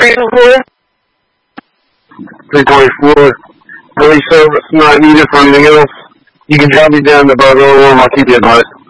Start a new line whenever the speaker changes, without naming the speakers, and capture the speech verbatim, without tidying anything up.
three twenty-four. Really service not needed for anything else. You can drop me down the boat room. I'll keep you advised.